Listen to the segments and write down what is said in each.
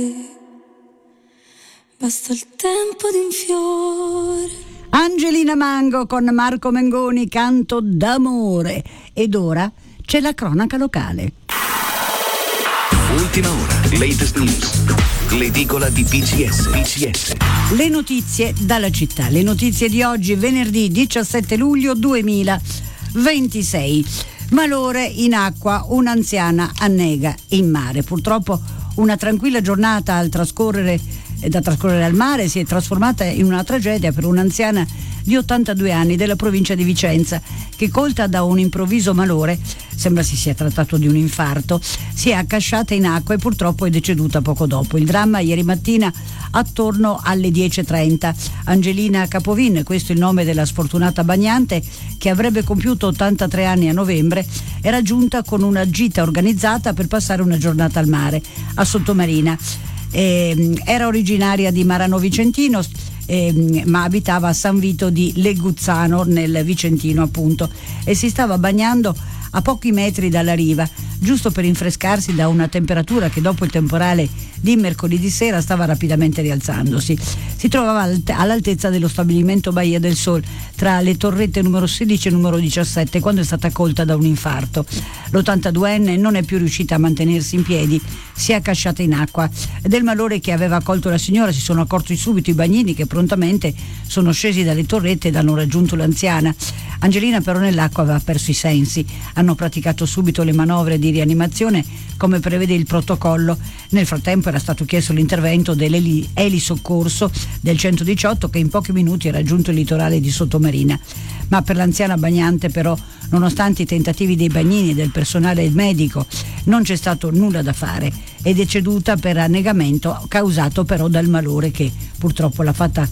Basta il tempo di un fiore. Angelina Mango con Marco Mengoni, Canto d'amore. Ed ora c'è la cronaca locale. Ultima ora, latest news, l'edicola di PCS. Le notizie dalla città, le notizie di oggi, venerdì 17 luglio 2026. Malore in acqua, un'anziana annega in mare. Purtroppo una tranquilla giornata da trascorrere al mare si è trasformata in una tragedia per un'anziana di 82 anni della provincia di Vicenza che, colta da un improvviso malore, sembra si sia trattato di un infarto, si è accasciata in acqua e purtroppo è deceduta poco dopo. Il dramma ieri mattina attorno alle 10:30. Angelina Capovin, questo è il nome della sfortunata bagnante che avrebbe compiuto 83 anni a novembre, era giunta con una gita organizzata per passare una giornata al mare a Sottomarina. Era originaria di Marano Vicentino, ma abitava a San Vito di Leguzzano nel Vicentino appunto, e si stava bagnando a pochi metri dalla riva, giusto per rinfrescarsi da una temperatura che dopo il temporale di mercoledì sera stava rapidamente rialzandosi. Si trovava all'altezza dello stabilimento Baia del Sol, tra le torrette numero 16 e numero 17, quando è stata colta da un infarto. L'82enne non è più riuscita a mantenersi in piedi, si è accasciata in acqua. Del malore che aveva colto la signora si sono accorti subito i bagnini, che prontamente sono scesi dalle torrette ed hanno raggiunto l'anziana. Angelina però nell'acqua aveva perso i sensi. Hanno praticato subito le manovre di rianimazione come prevede il protocollo. Nel frattempo era stato chiesto l'intervento dell'elisoccorso del 118 che in pochi minuti ha raggiunto il litorale di Sottomarina. Ma per l'anziana bagnante però, nonostante i tentativi dei bagnini e del personale medico, non c'è stato nulla da fare. È deceduta per annegamento causato però dal malore che purtroppo l'ha fatta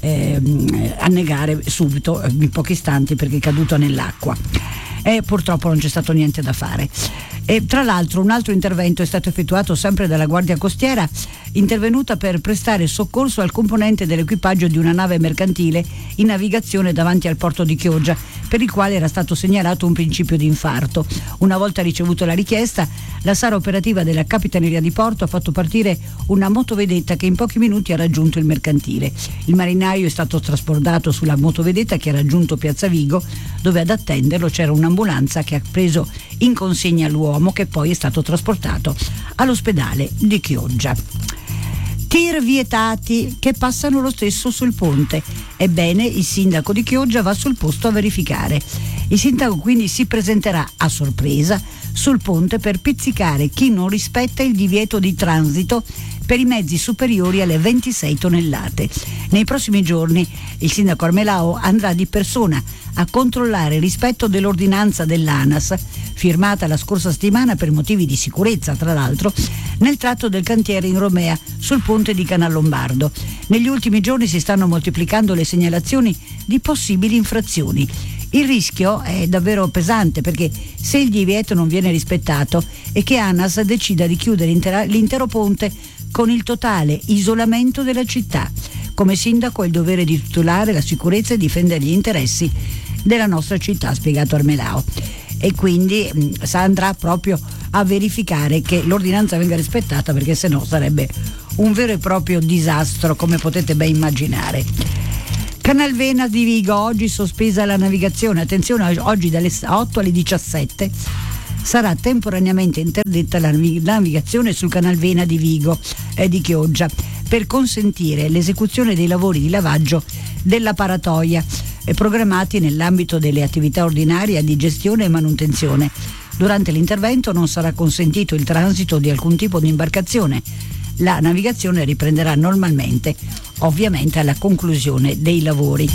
annegare subito in pochi istanti perché è caduta nell'acqua. E purtroppo non c'è stato niente da fare. E tra l'altro un altro intervento è stato effettuato sempre dalla Guardia Costiera, intervenuta per prestare soccorso al componente dell'equipaggio di una nave mercantile in navigazione davanti al porto di Chioggia, per il quale era stato segnalato un principio di infarto. Una volta ricevuta la richiesta, la sala operativa della Capitaneria di Porto ha fatto partire una motovedetta che in pochi minuti ha raggiunto il mercantile. Il marinaio è stato trasportato sulla motovedetta che ha raggiunto Piazza Vigo, dove ad attenderlo c'era un'ambulanza che ha preso in consegna l'uomo, che poi è stato trasportato all'ospedale di Chioggia. Tir vietati che passano lo stesso sul ponte. Ebbene, il sindaco di Chioggia va sul posto a verificare. Il sindaco quindi si presenterà a sorpresa sul ponte per pizzicare chi non rispetta il divieto di transito per i mezzi superiori alle 26 tonnellate. Nei prossimi giorni il sindaco Armelao andrà di persona a controllare il rispetto dell'ordinanza dell'ANAS, firmata la scorsa settimana per motivi di sicurezza, tra l'altro, nel tratto del cantiere in Romea sul ponte di Canal Lombardo. Negli ultimi giorni si stanno moltiplicando le segnalazioni di possibili infrazioni. Il rischio è davvero pesante, perché se il divieto non viene rispettato è che ANAS decida di chiudere l'intero ponte con il totale isolamento della città. Come sindaco ho il dovere di tutelare la sicurezza e difendere gli interessi della nostra città, ha spiegato Armelao. E quindi andrà proprio a verificare che l'ordinanza venga rispettata, perché sennò sarebbe un vero e proprio disastro, come potete ben immaginare. Canal Vena di Vigo, oggi sospesa la navigazione. Attenzione, oggi dalle 8 alle 17 sarà temporaneamente interdetta la navigazione sul Canal Vena di Vigo di Chioggia per consentire l'esecuzione dei lavori di lavaggio della paratoia programmati nell'ambito delle attività ordinarie di gestione e manutenzione. Durante l'intervento non sarà consentito il transito di alcun tipo di imbarcazione. La navigazione riprenderà normalmente, ovviamente alla conclusione dei lavori.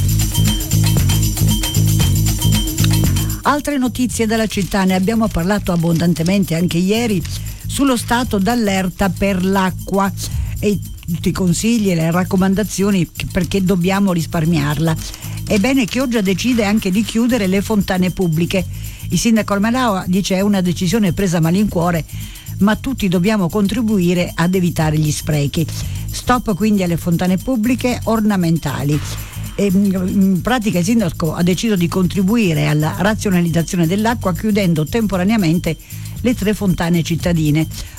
Altre notizie dalla città, ne abbiamo parlato abbondantemente anche ieri, sullo stato d'allerta per l'acqua e tutti i consigli e le raccomandazioni perché dobbiamo risparmiarla. Ebbene, Chioggia decide anche di chiudere le fontane pubbliche. Il sindaco Armelao dice è una decisione presa a malincuore, ma tutti dobbiamo contribuire ad evitare gli sprechi. Stop quindi alle fontane pubbliche ornamentali. In pratica il sindaco ha deciso di contribuire alla razionalizzazione dell'acqua chiudendo temporaneamente le 3 fontane cittadine.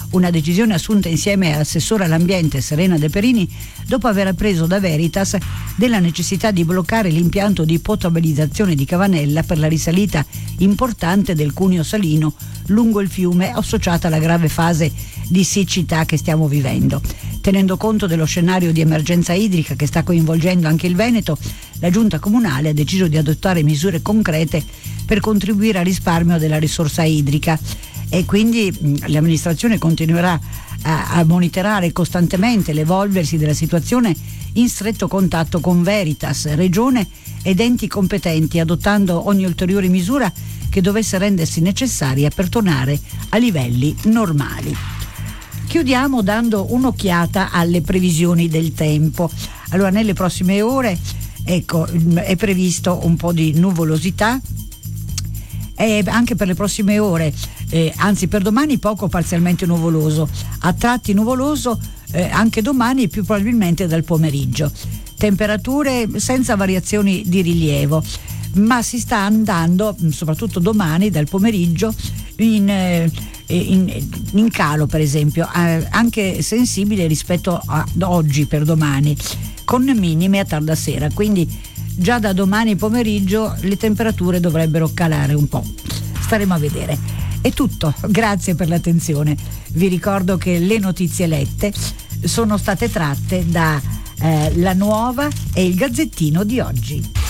una decisione assunta insieme all'assessore all'ambiente Serena De Perini dopo aver appreso da Veritas della necessità di bloccare l'impianto di potabilizzazione di Cavanella per la risalita importante del cuneo salino lungo il fiume, associata alla grave fase di siccità che stiamo vivendo. Tenendo conto dello scenario di emergenza idrica che sta coinvolgendo anche il Veneto, la Giunta Comunale ha deciso di adottare misure concrete per contribuire al risparmio della risorsa idrica, e quindi l'amministrazione continuerà a monitorare costantemente l'evolversi della situazione in stretto contatto con Veritas, Regione ed enti competenti, adottando ogni ulteriore misura che dovesse rendersi necessaria per tornare a livelli normali. Chiudiamo dando un'occhiata alle previsioni del tempo. Allora, nelle prossime ore è previsto un po' di nuvolosità, e anche per le prossime ore, anzi per domani poco parzialmente nuvoloso, a tratti nuvoloso anche domani, più probabilmente dal pomeriggio. Temperature senza variazioni di rilievo, ma si sta andando soprattutto domani dal pomeriggio in calo, per esempio, anche sensibile rispetto a oggi per domani, con minime a tarda sera, quindi già da domani pomeriggio le temperature dovrebbero calare un po'. Staremo a vedere. È tutto, grazie per l'attenzione. Vi ricordo che le notizie lette sono state tratte da La Nuova e il Gazzettino di oggi.